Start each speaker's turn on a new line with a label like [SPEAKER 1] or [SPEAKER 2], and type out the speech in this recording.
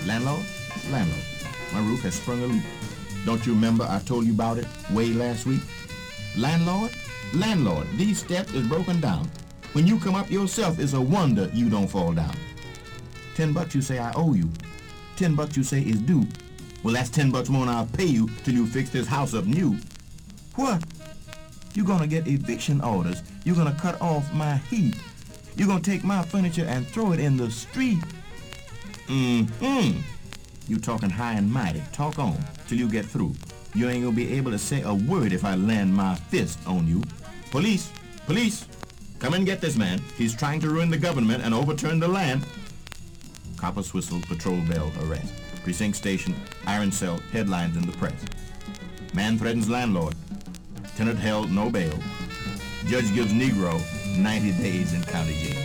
[SPEAKER 1] Landlord? Landlord, my roof has sprung a leak. Don't you remember I told you about it way last week? Landlord? Landlord, these steps is broken down. When you come up yourself, it's a wonder you don't fall down. $10 you say I owe you. $10 you say is due. Well, that's $10 more than I'll pay you till you fix this house up new. What? You're gonna get eviction orders. You're gonna cut off my heat. You're gonna take my furniture and throw it in the street. You talking high and mighty. Talk on till you get through. You ain't gonna be able to say a word if I land my fist on you. Police! Police! Come and get this man. He's trying to ruin the government and overturn the land. Copper's whistle, patrol bell, arrest. Precinct station, iron cell, headlines in the press. Man threatens landlord. Tenant held, no bail. Judge gives Negro 90 days in county jail.